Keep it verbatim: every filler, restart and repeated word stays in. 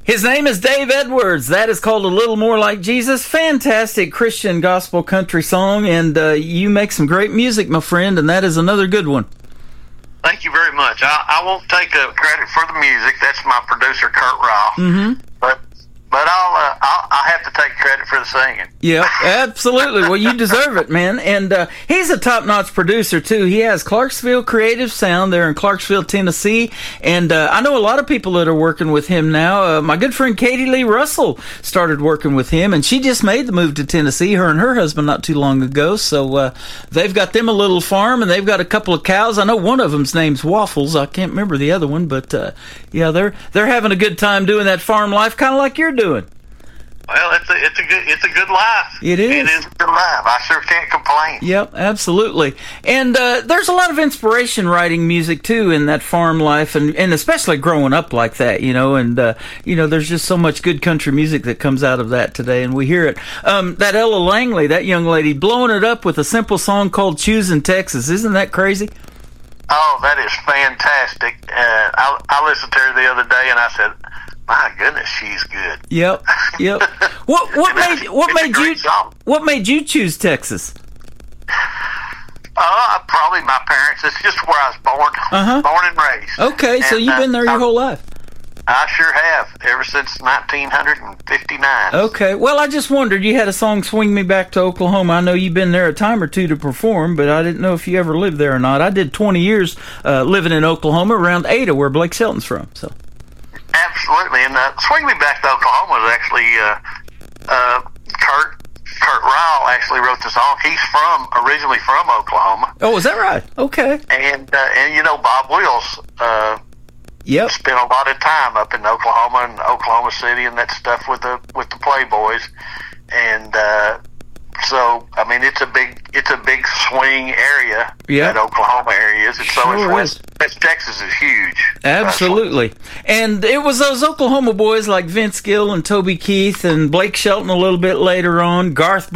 His name is Dave Edwards. That is called A Little More Like Jesus. Fantastic Christian gospel country song, and uh, you make some great music, my friend, and that is another good one. Thank you very much. I, I won't take uh, credit for the music. That's my producer, Kurt Rao. Mm-hmm. But but I'll, uh, I'll I'll have to take credit for the singing. Yeah, absolutely. Well, you deserve it, man. And uh, he's a top-notch producer, too. He has Clarksville Creative Sound there in Clarksville, Tennessee. And uh, I know a lot of people that are working with him now. Uh, my good friend Katie Lee Russell started working with him, and she just made the move to Tennessee, her and her husband, not too long ago. So uh, they've got them a little farm, and they've got a couple of cows. I know one of them's name's Waffles. I can't remember the other one, but uh, yeah, they're they're having a good time doing that farm life, kind of like you're doing. Well, it's a it's a good it's a good life. It is. It is a good life. I sure can't complain. Yep, absolutely. And uh, there's a lot of inspiration writing music too in that farm life, and, and especially growing up like that, you know. And uh, you know, there's just so much good country music that comes out of that today, and we hear it. Um, that Ella Langley, that young lady, blowing it up with a simple song called "Choosing Texas." Isn't that crazy? Oh, that is fantastic. Uh, I I listened to her the other day, and I said, my goodness, she's good. Yep, yep. What what It's- made what it's a made great you song. what made you choose Texas? Uh, probably my parents. It's just where I was born, Uh-huh. born and raised. Okay, so And, you've uh, been there your I- whole life. I sure have, ever since nineteen fifty-nine. Okay, well, I just wondered, you had a song, Swing Me Back to Oklahoma. I know you've been there a time or two to perform, but I didn't know if you ever lived there or not. I did twenty years uh, living in Oklahoma, around Ada, where Blake Shelton's from. So, Absolutely, and uh, Swing Me Back to Oklahoma was actually uh, uh, Kurt Kurt Ryle actually wrote the song. He's from originally from Oklahoma, oh, is that right? Okay. and uh, and you know Bob Wills uh, Yep. spent a lot of time up in Oklahoma and Oklahoma City and that stuff with the with the Playboys, and uh, so I mean it's a big it's a big swing area. Yeah. That Oklahoma area is, and so Sure is West, is. West Texas is huge. Absolutely. And it was those Oklahoma boys like Vince Gill and Toby Keith and Blake Shelton a little bit later on, Garth